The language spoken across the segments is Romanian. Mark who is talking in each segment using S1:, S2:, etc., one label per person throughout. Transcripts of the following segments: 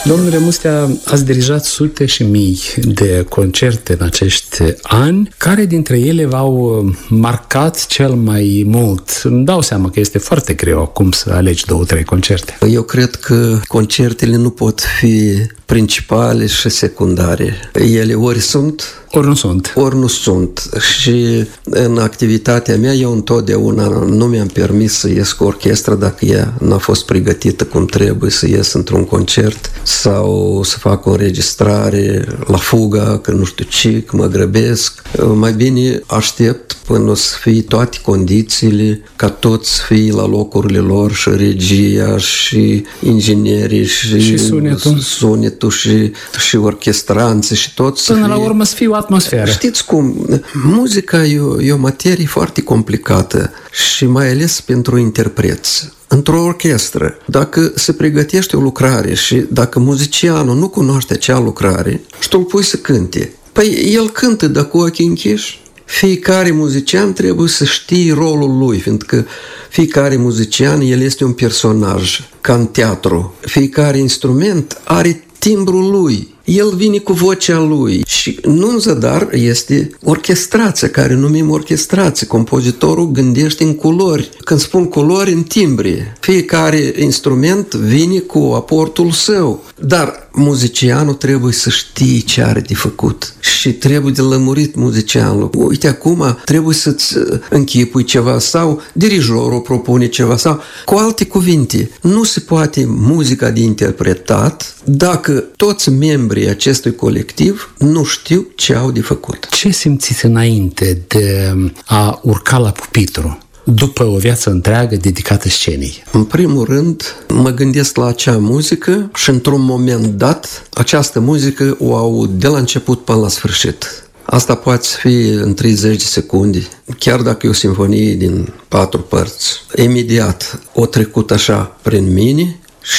S1: Domnule Mustea, ați dirijat sute și mii de concerte în acești ani. Care dintre ele v-au marcat cel mai mult? Îmi dau seama că este foarte greu acum să alegi 2-3 concerte.
S2: Eu cred că concertele nu pot fi principale și secundare. Ele ori sunt,
S1: ori nu sunt.
S2: Ori nu sunt. Și în activitatea mea eu întotdeauna nu mi-am permis să ies cu orchestra dacă ea n-a fost pregătită cum trebuie să ies într-un concert sau să fac o înregistrare la fuga, că nu știu ce, că mă grăbesc. Mai bine aștept până o să fie toate condițiile ca toți să fie la locurile lor, și regia, și inginerii, și sunetul și orchestranții și toți.
S1: Până la urmă să fie o atmosferă.
S2: Știți cum? Muzica e o materie foarte complicată și mai ales pentru interpreți. Într-o orchestră, dacă se pregătește o lucrare și dacă muzicianul nu cunoaște acea lucrare și tu îl pui să cânte, păi el cântă, dar cu ochii închiși. Fiecare muzician trebuie să știe rolul lui, fiindcă fiecare muzician, el este un personaj, ca în teatru. Fiecare instrument are timbrul lui. El vine cu vocea lui și nu în zadar este orchestrația, care numim orchestrație. Compozitorul gândește în culori. Când spun culori, în timbre. Fiecare instrument vine cu aportul său. Dar muzicianul trebuie să știe ce are de făcut și trebuie de lămurit muzicianul. Uite, acum trebuie să-ți închipui ceva sau dirijorul propune ceva sau, cu alte cuvinte, nu se poate muzica de interpretat dacă toți membrii acestui colectiv nu știu ce au de făcut.
S1: Ce simțiți înainte de a urca la pupitru, după o viață întreagă dedicată scenei?
S2: În primul rând, mă gândesc la acea muzică și într-un moment dat, această muzică o aud de la început până la sfârșit. Asta poate fi în 30 de secunde, chiar dacă e o simfonie din 4 părți. Imediat o trecut așa prin mine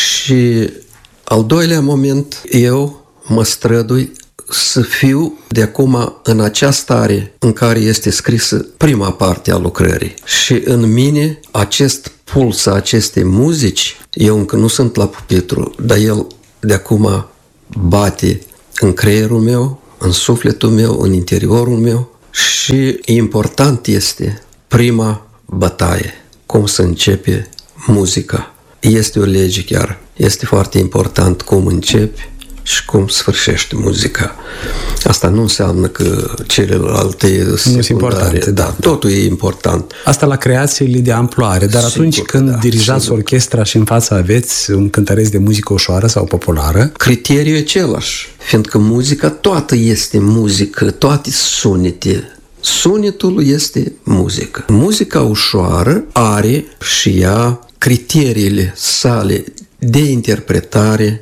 S2: și al doilea moment, eu mă strădui să fiu de acum în acea stare în care este scrisă prima parte a lucrării. Și în mine acest puls a acestei muzici, eu încă nu sunt la pupitru, dar el de acum bate în creierul meu, în sufletul meu, în interiorul meu și important este prima bătaie, cum să începe muzica. Este o lege chiar, este foarte important cum începi și cum sfârșește muzica. Asta nu înseamnă că celelalte
S1: sunt importante.
S2: Da, totul e important.
S1: Asta la creațiile de amploare, dar
S2: Sigur,
S1: atunci când dirijați orchestra și în față aveți un cântăresc de muzică ușoară sau populară?
S2: Criteriul e același, fiindcă muzica toată este muzică, toate sunete. Sunetul este muzică. Muzica ușoară are și ea criteriile sale de interpretare,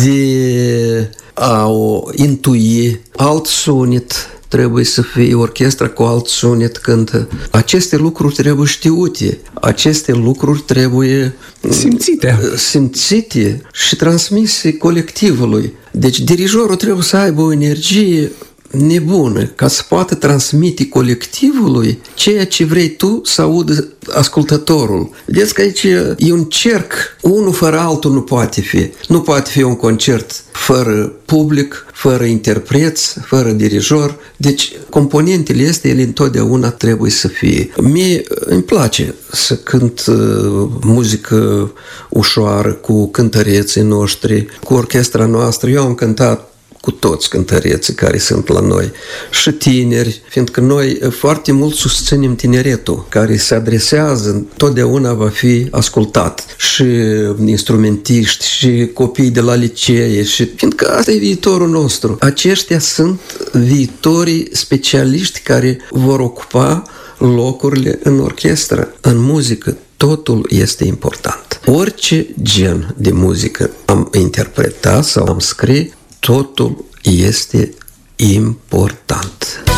S2: de a o intui. Alt sunet trebuie să fie, orchestra cu alt sunet cântă. Aceste lucruri trebuie știute, aceste lucruri trebuie simțite și transmise colectivului. Deci dirijorul trebuie să aibă o energie nebună ca să poată transmite colectivului ceea ce vrei tu să audă ascultătorul. Vedeți că aici e un cerc, unul fără altul nu poate fi. Nu poate fi un concert fără public, fără interpreți, fără dirijor. Deci componentele astea, ele întotdeauna trebuie să fie. Mie îmi place să cânt muzică ușoară cu cântăreții noștri, cu orchestra noastră. Eu am cântat cu toți cântăreții care sunt la noi și tineri, fiindcă noi foarte mult susținem tineretul care se adresează, totdeauna va fi ascultat, și instrumentiști și copii de la licee, și fiindcă asta e viitorul nostru. Aceștia sunt viitorii specialiști care vor ocupa locurile în orchestră, în muzică. Totul este important. Orice gen de muzică am interpretat sau am scris, totul este important.